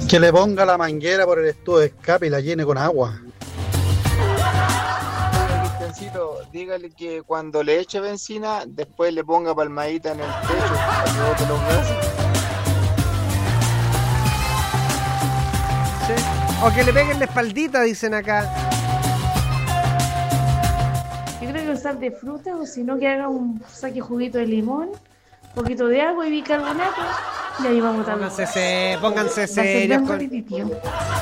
Que le ponga la manguera por el estuvo de escape y la llene con agua. Cristiancito, dígale que cuando le eche benzina, después le ponga palmadita en el pecho para que bote los gases. Sí. O que le peguen la espaldita, dicen acá. Yo creo que usar de fruta o si no que haga saque juguito de limón, un poquito de agua y bicarbonato y ahí vamos a botar. Pónganse serios.